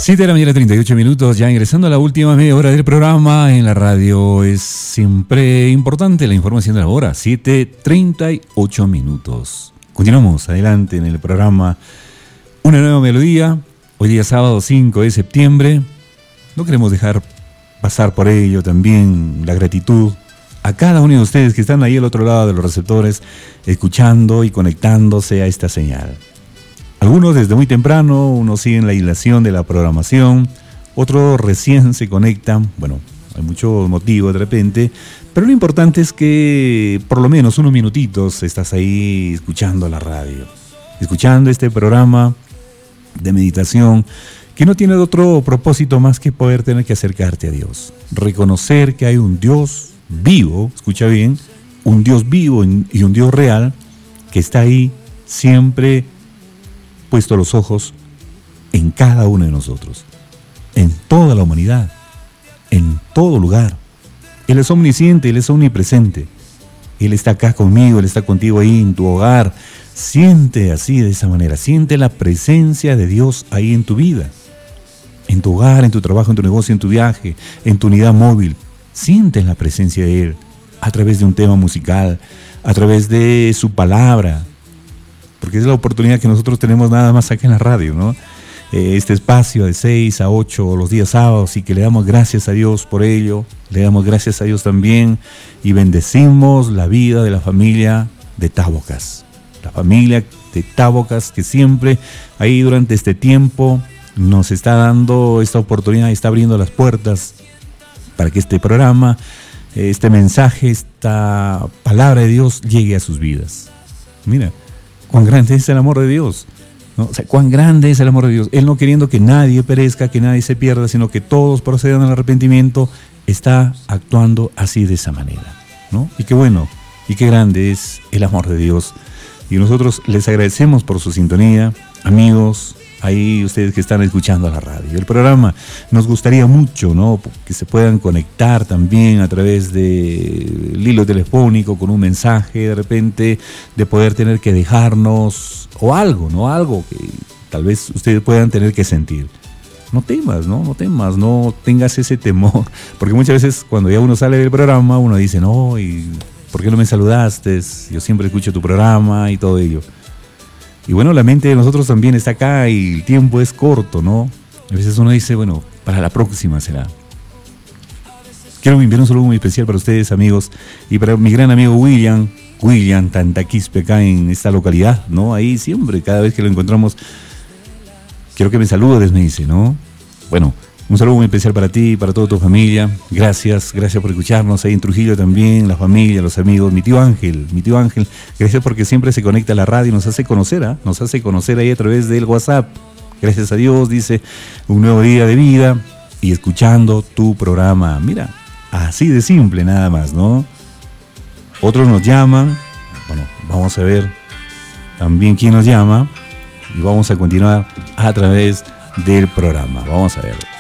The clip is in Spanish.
7 de la mañana, 38 minutos, ya ingresando a la última media hora del programa. En la radio es siempre importante la información de la hora, 7:38 minutos. Continuamos adelante en el programa. Una nueva melodía, hoy día sábado 5 de septiembre. No queremos dejar pasar por ello también la gratitud a cada uno de ustedes que están ahí al otro lado de los receptores, escuchando y conectándose a esta señal. Algunos desde muy temprano, unos siguen la hilación de la programación, otros recién se conectan. Bueno, hay muchos motivos de repente, pero lo importante es que por lo menos unos minutitos estás ahí escuchando la radio, escuchando este programa de meditación que no tiene otro propósito más que poder tener que acercarte a Dios, reconocer que hay un Dios vivo, escucha bien, un Dios vivo y un Dios real que está ahí siempre puesto los ojos en cada uno de nosotros, en toda la humanidad, en todo lugar. Él es omnisciente, Él es omnipresente. Él está acá conmigo, Él está contigo ahí en tu hogar. Siente así, de esa manera, siente la presencia de Dios ahí en tu vida, en tu hogar, en tu trabajo, en tu negocio, en tu viaje, en tu unidad móvil. Siente la presencia de Él a través de un tema musical, a través de su palabra, porque es la oportunidad que nosotros tenemos nada más acá en la radio, ¿no? Este espacio de 6 a 8 los días sábados, y que le damos gracias a Dios por ello, le damos gracias a Dios también y bendecimos la vida de la familia de Tábocas, la familia de Tábocas que siempre ahí durante este tiempo nos está dando esta oportunidad, está abriendo las puertas para que este programa, este mensaje, esta palabra de Dios llegue a sus vidas. Mira, cuán grande es el amor de Dios, ¿no? O sea, cuán grande es el amor de Dios. Él no queriendo que nadie perezca, que nadie se pierda, sino que todos procedan al arrepentimiento, está actuando así de esa manera, ¿no? Y qué bueno, y qué grande es el amor de Dios. Y nosotros les agradecemos por su sintonía, amigos, ahí ustedes que están escuchando a la radio. El programa nos gustaría mucho, ¿no?, que se puedan conectar también a través del hilo telefónico con un mensaje de repente, de poder tener que dejarnos, o algo, ¿no?, algo que tal vez ustedes puedan tener que sentir. No temas, no tengas ese temor, porque muchas veces cuando ya uno sale del programa, uno dice, no, ¿y por qué no me saludaste? Yo siempre escucho tu programa y todo ello. Y bueno, la mente de nosotros también está acá y el tiempo es corto, ¿no? A veces uno dice, bueno, para la próxima será. Quiero enviar un saludo muy especial para ustedes, amigos, y para mi gran amigo William Tantaquispe, acá en esta localidad, ¿no? Ahí siempre, cada vez que lo encontramos, quiero que me saludes, me dice, ¿no? Bueno, un saludo muy especial para ti y para toda tu familia. Gracias por escucharnos ahí en Trujillo también, la familia, los amigos, mi tío Ángel, gracias porque siempre se conecta a la radio y nos hace conocer ahí a través del WhatsApp. Gracias a Dios, dice, un nuevo día de vida y escuchando tu programa. Mira, así de simple nada más, ¿no? Otros nos llaman, bueno, vamos a ver también quién nos llama y vamos a continuar a través del programa. Vamos a ver.